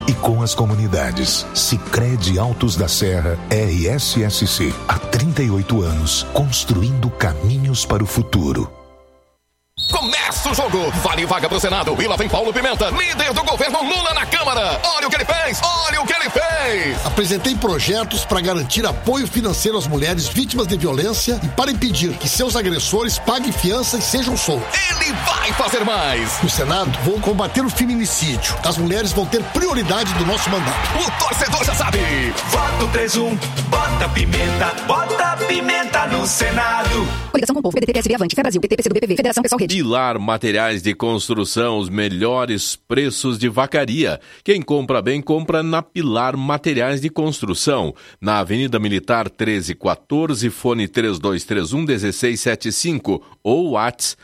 e com as comunidades. Sicredi Altos da Serra, RSSC. Há 38 anos, construindo caminhos para o futuro. Começa o jogo, vale vaga pro Senado, e lá vem Paulo Pimenta, líder do governo Lula na Câmara. Olha o que ele fez, olha o que ele fez. Apresentei projetos para garantir apoio financeiro às mulheres vítimas de violência e para impedir que seus agressores paguem fiança e sejam soltos. Ele vai fazer mais. No Senado, vou combater o feminicídio. As mulheres vão ter prioridade do nosso mandato. O torcedor já sabe. Voto 3-1, bota pimenta no Senado. Coligação com o Povo, PDT, PSB, Avante, Fé Brasil, PT, PCdoB, PV, Federação Pessoal Rede. Pilar Materiais de Construção, os melhores preços de Vacaria. Quem compra bem, compra na Pilar Materiais de Construção. Na Avenida Militar 1314, fone 3231-1675 ou WhatsApp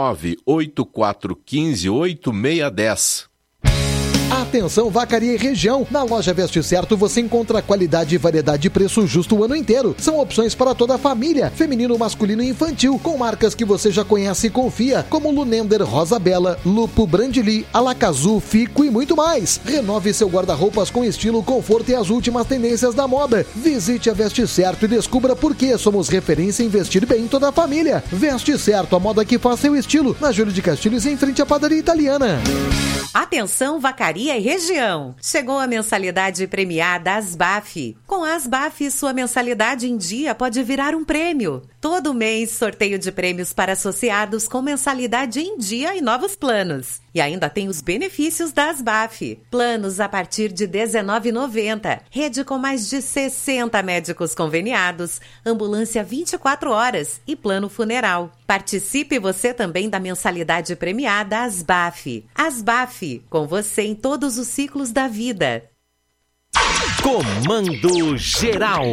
984158610. Atenção, Vacaria e região. Na loja Veste Certo você encontra qualidade e variedade de preço justo o ano inteiro. São opções para toda a família, feminino, masculino e infantil, com marcas que você já conhece e confia, como Lunender, Rosa Bela, Lupo, Brandili, Alacazu, Fico e muito mais. Renove seu guarda-roupas com estilo, conforto e as últimas tendências da moda. Visite a Veste Certo e descubra por que somos referência em vestir bem toda a família. Veste Certo, a moda que faz seu estilo. Na Júlio de Castilhos, em frente à padaria italiana. Atenção, Vacaria e região. Chegou a mensalidade premiada Asbaf. Com a Asbaf, sua mensalidade em dia pode virar um prêmio. Todo mês, sorteio de prêmios para associados com mensalidade em dia e novos planos. E ainda tem os benefícios da Asbaf. Planos a partir de R$19,90. Rede com mais de 60 médicos conveniados. Ambulância 24 horas e plano funeral. Participe você também da mensalidade premiada Asbaf. Asbaf, com você em todos os ciclos da vida. Comando Geral.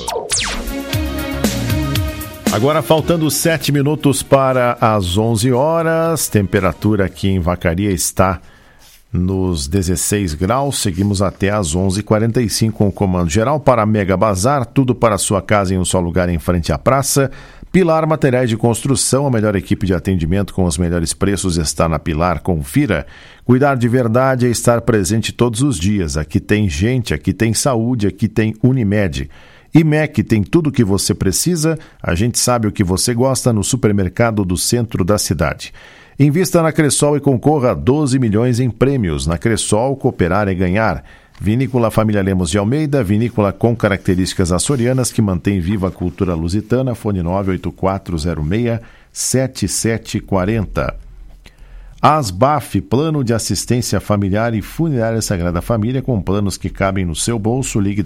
Agora faltando 7 minutos para as 11 horas, temperatura aqui em Vacaria está nos 16 graus, seguimos até às 11h45 com o Comando Geral para Mega Bazar, tudo para a sua casa em um só lugar em frente à praça. Pilar Materiais de Construção, a melhor equipe de atendimento com os melhores preços está na Pilar, confira. Cuidar de verdade é estar presente todos os dias, aqui tem gente, aqui tem saúde, aqui tem Unimed. IMEC tem tudo o que você precisa, a gente sabe o que você gosta no supermercado do centro da cidade. Invista na Cressol e concorra a 12 milhões em prêmios. Na Cressol, cooperar é ganhar. Vinícola Família Lemos de Almeida, vinícola com características açorianas que mantém viva a cultura lusitana, fone 98406-7740. Asbaf, plano de assistência familiar e funerária Sagrada Família, com planos que cabem no seu bolso, ligue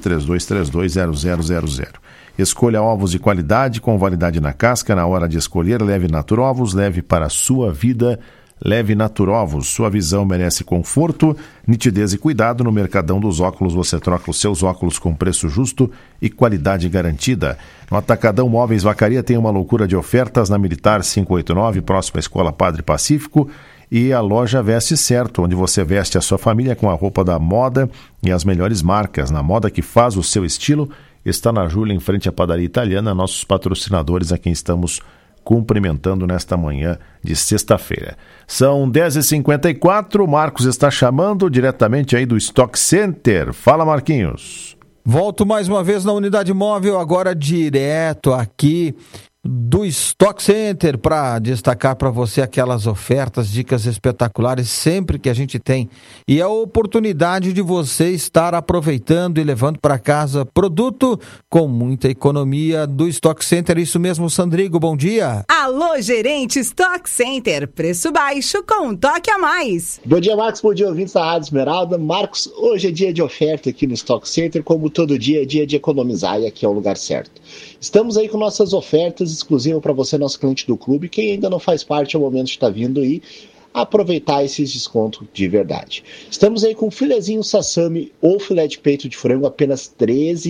3232-0000. Escolha ovos de qualidade, com validade na casca, na hora de escolher, leve Naturovos, leve para a sua vida, leve Naturovos. Sua visão merece conforto, nitidez e cuidado. No Mercadão dos Óculos você troca os seus óculos com preço justo e qualidade garantida. No Atacadão Móveis Vacaria tem uma loucura de ofertas na Militar 589, próxima à Escola Padre Pacífico. E a loja Veste Certo, onde você veste a sua família com a roupa da moda e as melhores marcas. Na moda que faz o seu estilo, está na Júlia, em frente à padaria italiana, nossos patrocinadores a quem estamos cumprimentando nesta manhã de sexta-feira. São 10h54, Marcos está chamando diretamente aí do Stock Center. Fala, Marquinhos. Volto mais uma vez na unidade móvel, agora direto aqui do Stock Center para destacar para você aquelas ofertas, dicas espetaculares sempre que a gente tem. E a oportunidade de você estar aproveitando e levando para casa produto com muita economia do Stock Center. Isso mesmo, Sandrigo, bom dia. Alô, gerente Stock Center, preço baixo com um toque a mais. Bom dia, Marcos, bom dia, ouvintes da Rádio Esmeralda. Marcos, hoje é dia de oferta aqui no Stock Center, como todo dia é dia de economizar e aqui é o lugar certo. Estamos aí com nossas ofertas exclusivas para você, nosso cliente do clube. Quem ainda não faz parte, é o momento de estar vindo aí aproveitar esses descontos de verdade. Estamos aí com filezinho sassami ou filé de peito de frango apenas R$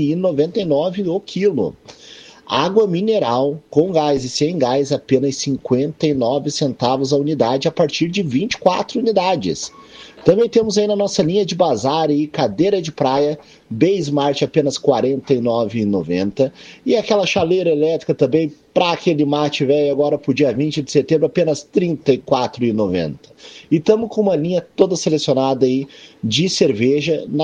13,99 o quilo. Água mineral com gás e sem gás apenas 59 centavos a unidade a partir de 24 unidades. Também temos aí na nossa linha de bazar aí, cadeira de praia, B-Smart apenas R$ 49,90. E aquela chaleira elétrica também, para aquele mate velho, agora para o dia 20 de setembro, apenas R$ 34,90. E estamos com uma linha toda selecionada aí de cerveja